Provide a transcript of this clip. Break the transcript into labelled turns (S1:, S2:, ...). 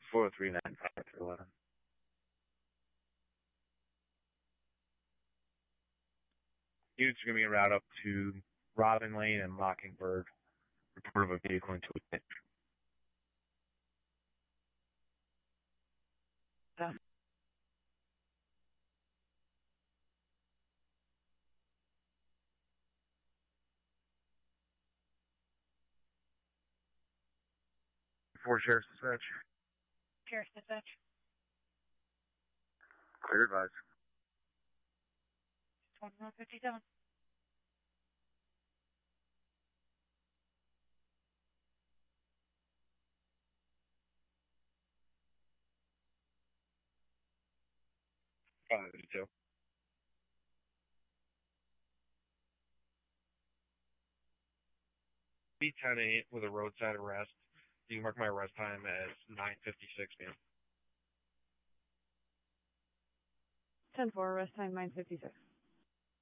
S1: 4395311. Units are going to be en route up to Robin Lane and Mockingbird. Report of a vehicle into a ditch.
S2: Yeah.
S1: Before Sheriff's Dispatch.
S2: Sheriff's Dispatch.
S1: Clear advise.
S2: 2157.
S1: Detail. B10-8 with a roadside arrest. You can mark my arrest time as 9:56 p.m.
S2: 10-4, arrest time 9:56.